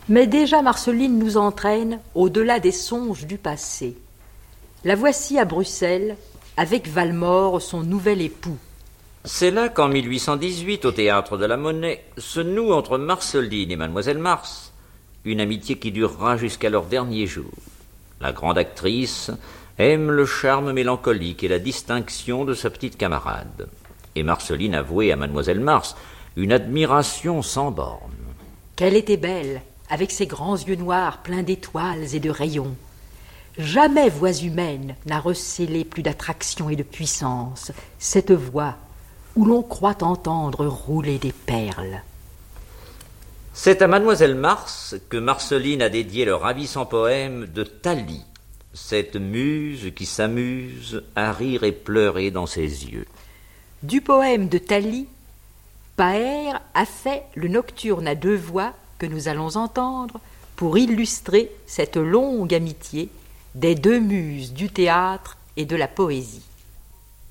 Mais déjà Marceline nous entraîne au-delà des songes du passé. La voici à Bruxelles, avec Valmore, son nouvel époux. C'est là qu'en 1818, au Théâtre de la Monnaie, se noue entre Marceline et Mademoiselle Mars une amitié qui durera jusqu'à leurs derniers jours. La grande actrice aime le charme mélancolique et la distinction de sa petite camarade. Et Marceline avouait à Mademoiselle Mars une admiration sans borne. Qu'elle était belle, avec ses grands yeux noirs pleins d'étoiles et de rayons. Jamais voix humaine n'a recélé plus d'attraction et de puissance, cette voix où l'on croit entendre rouler des perles. C'est à Mademoiselle Mars que Marceline a dédié le ravissant poème de Thalie, cette muse qui s'amuse à rire et pleurer dans ses yeux. Du poème de Thalie, Paër a fait le nocturne à deux voix que nous allons entendre pour illustrer cette longue amitié des deux muses du théâtre et de la poésie.